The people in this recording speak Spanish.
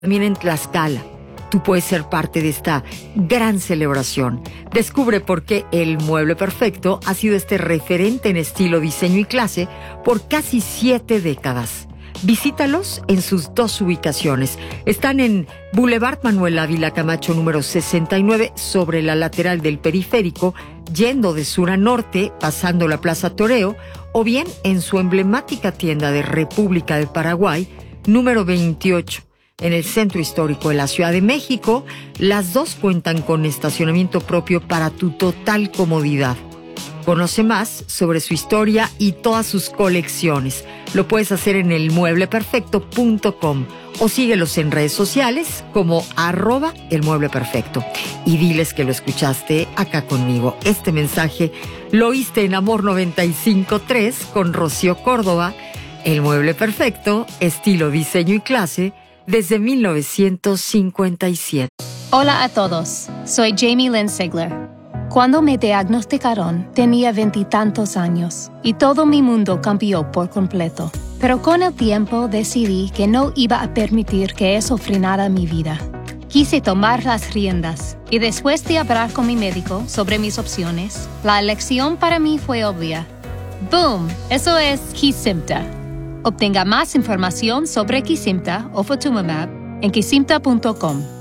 También en Tlaxcala. Tú puedes ser parte de esta gran celebración. Descubre por qué El Mueble Perfecto ha sido este referente en estilo, diseño y clase por casi 7 décadas. Visítalos en sus 2 ubicaciones. Están en Boulevard Manuel Ávila Camacho número 69, sobre la lateral del periférico, yendo de sur a norte, pasando la Plaza Toreo, o bien en su emblemática tienda de República del Paraguay, número 28. En el centro histórico de la Ciudad de México. Las 2 cuentan con estacionamiento propio para tu total comodidad. Conoce más sobre su historia y todas sus colecciones. Lo puedes hacer en elmuebleperfecto.com o síguelos en redes sociales como @elmuebleperfecto. Y diles que lo escuchaste acá conmigo. Este mensaje lo oíste en Amor 95.3 con Rocío Córdoba. El Mueble Perfecto, estilo, diseño y clase, desde 1957. Hola a todos, soy Jamie Lynn Sigler. Cuando me diagnosticaron, tenía 20 y tantos años y todo mi mundo cambió por completo. Pero con el tiempo decidí que no iba a permitir que eso frenara mi vida. Quise tomar las riendas y después de hablar con mi médico sobre mis opciones, la elección para mí fue obvia. ¡Boom! Eso es Kesimpta. Obtenga más información sobre Kesimpta o Ofatumumab en kesimpta.com.